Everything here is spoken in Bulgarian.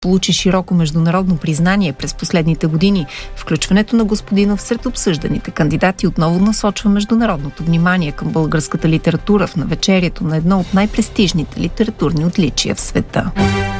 получи широко международно признание през последните години. Включването на Господинов сред обсъжданите кандидати отново насочва международното внимание към българската литература в навечерието на едно от най-престижните литературни отличия в света.